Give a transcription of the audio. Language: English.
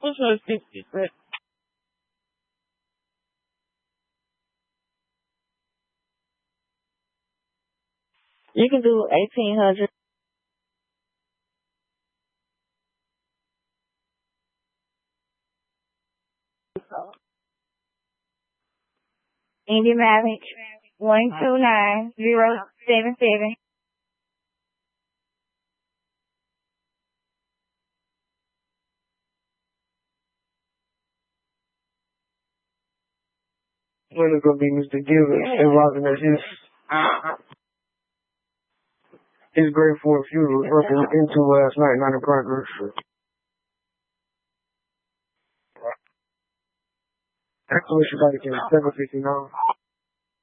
What's her 60? You can do 1800. Indy Mavic 129077. When it's gonna be Mr. Gilbert and rocking at his grade 4 funeral was into last night, 9 o'clock. That's what you gotta get 7:59.